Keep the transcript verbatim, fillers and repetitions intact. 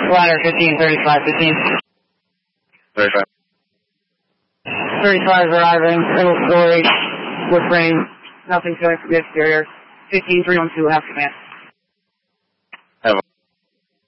Ladder fifteen, thirty-five, fifteen. thirty-five. thirty-five is arriving, single story, wood frame, nothing showing from the exterior. fifteen, three one two, half command.